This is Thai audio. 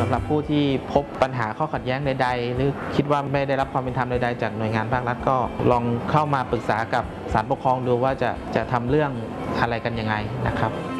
ำหรับผู้ที่พบปัญหาข้อขัดแย้งใดๆหรือคิดว่าไม่ได้รับความเป็นธรรมใดๆจากหน่วยงานภาครัฐก็ลองเข้ามาปรึกษากับศาลปกครองดูว่าจะทำเรื่องอะไรกันยังไงนะครับ